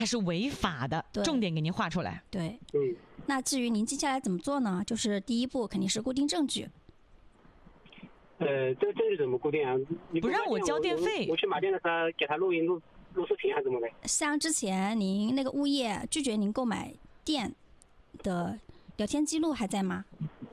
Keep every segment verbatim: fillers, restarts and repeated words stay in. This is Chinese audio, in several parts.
它是违法的，重点给您画出来。 对， 嗯。 那至于您接下来怎么做呢？就是第一步肯定是固定证据。 呃，这个证据怎么固定啊？你不让我交电费， 我, 我去买电的时候给他录音录录视频还是怎么的？ 像之前您那个物业拒绝您购买电的聊天记录还在吗？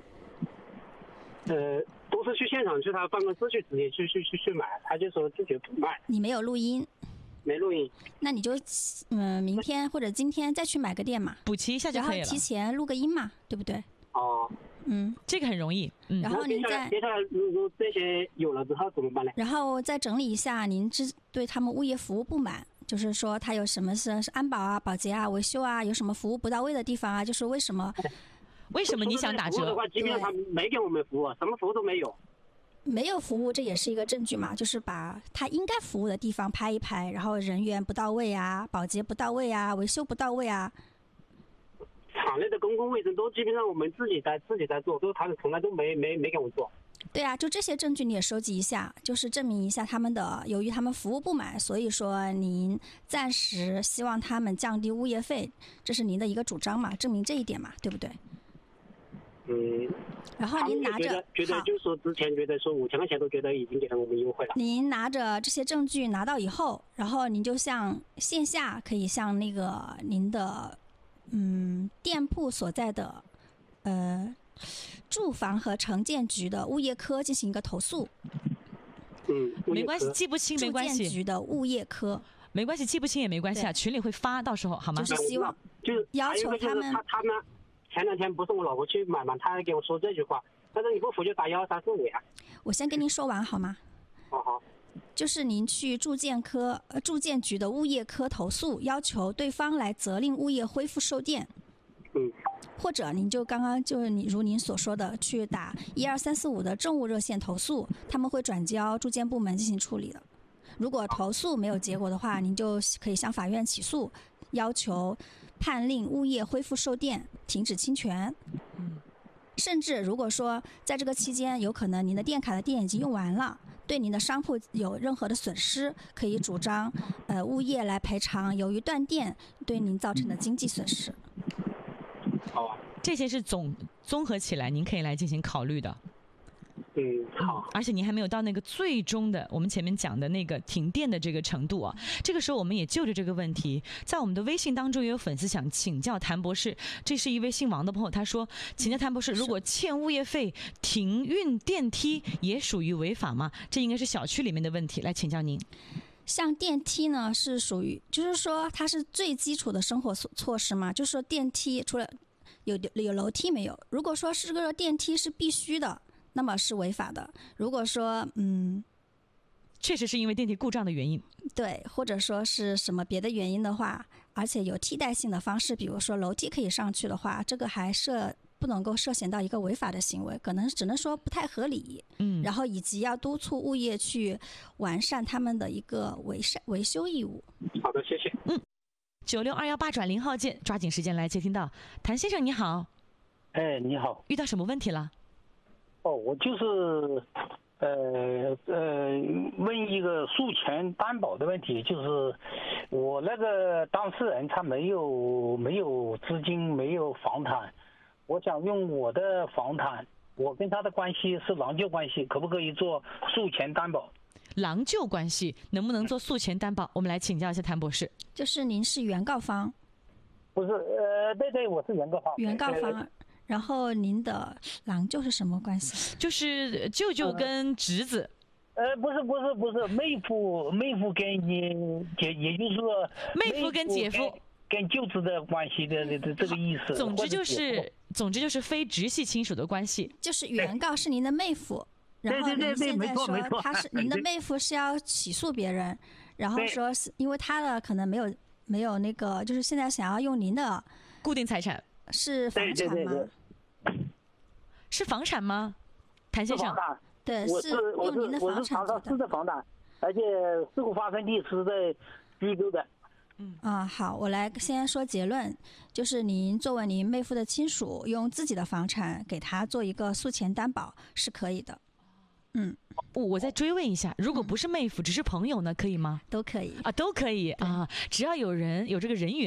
呃，都是去现场去他办公室去直接去去去去买，他就说拒绝不卖。 你没有录音？ 没录音。 那你就嗯，明天或者今天再去买个电嘛， 补齐一下就可以了。 然后提前录个音嘛，对不对？ 哦。 嗯， 这个很容易。嗯， 然后您再接下来如果这些有了之后怎么办呢？ 然后再整理一下您之对他们物业服务不满，就是说他有什么是是安保啊、保洁啊、维修啊，有什么服务不到位的地方啊，就是为什么？ 为什么你想打折？ 的话，基本上他没给我们服务，什么服务都没有。 没有服务，这也是一个证据嘛，就是把他应该服务的地方拍一拍，然后人员不到位啊，保洁不到位啊，维修不到位啊。 厂内的公共卫生都基本上我们自己在自己在做，都他们从来都没没没给我做。 对啊，就这些证据你也收集一下，就是证明一下他们的，由于他们服务不满，所以说您暂时希望他们降低物业费，这是您的一个主张嘛，证明这一点嘛，对不对？ 嗯。 然后您拿着， 觉得就是说之前觉得说五千块钱都觉得已经给了我们优惠了。 您拿着这些证据拿到以后，然后您就向线下可以向那个您的嗯店铺所在的呃住房和城建局的物业科进行一个投诉。 嗯， 没关系，记不清没关系。 住建局的物业科没关系，记不清也没关系啊，群里会发，到时候好吗？ 就是希望就是要求他们他他们。前两天不是我老婆去买嘛，她还给我说这句话，但是你不服就打幺二三四五呀。 我先跟您说完好吗？ 好好。 就是您去住建科、呃住建局的物业科投诉，要求对方来责令物业恢复售电。 嗯。 或者您就刚刚就是你如您所说的去打一二三四五的政务热线投诉，他们会转交住建部门进行处理的。如果投诉没有结果的话，您就可以向法院起诉，要求判令物业恢复售电，停止侵权。 嗯， 甚至如果说在这个期间有可能您的电卡的电已经用完了，对您的商铺有任何的损失，可以主张呃物业来赔偿由于断电对您造成的经济损失。 好， 这些是总综合起来您可以来进行考虑的。 嗯，好。 而且您还没有到那个最终的我们前面讲的那个停电的这个程度啊。这个时候我们也就着这个问题，在我们的微信当中也有粉丝想请教谭博士，这是一位姓王的朋友，他说请教谭博士，如果欠物业费停运电梯也属于违法吗？这应该是小区里面的问题，来请教您。 像电梯呢是属于就是说它是最基础的生活措施嘛，就是说电梯除了有有楼梯没有，如果说是这个电梯是必须的，那么是违法的。如果说嗯， 确实是因为电梯故障的原因， 对，或者说是什么别的原因的话，而且有替代性的方式，比如说楼梯可以上去的话，这个还涉不能够涉嫌到一个违法的行为，可能只能说不太合理。 嗯， 然后以及要督促物业去完善他们的一个维善维修义务。 好的，谢谢。 嗯，九六二幺八转零号键，抓紧时间来接听到。谭先生你好。 哎，你好。 遇到什么问题了？ 哦，我就是呃呃问一个诉权担保的问题，就是我那个当事人他没有没有资金，没有房产，我想用我的房产，我跟他的关系是郎舅关系，可不可以做诉权担保？ 郎舅关系能不能做诉权担保？我们来请教一下谭博士。 就是您是原告方？ 不是，呃，对对，我是原告方。 原告方。然后您的郎舅是什么关系？ 就是舅舅跟侄子。 呃，不是不是不是，妹夫妹夫跟你姐，也就是说妹夫跟姐夫跟舅子的关系的这这个意思。 总之就是总之就是非直系亲属的关系。 就是原告是您的妹夫，然后您现在说他是您的妹夫是要起诉别人，然后说是因为他的可能没有没有那个，就是现在想要用您的固定财产。 是房产吗？ 对对对对， 是房产吗？谭先生， 对， 是用您的房产做的。是的房产，而且事故发生地是在居州的。 嗯啊，好，我来先说结论，就是您作为您妹夫的亲属，用自己的房产给他做一个诉前担保是可以的。 嗯， 我我再追问一下，如果不是妹夫，只是朋友呢，可以吗？ 都可以啊，都可以啊，只要有人有这个人缘。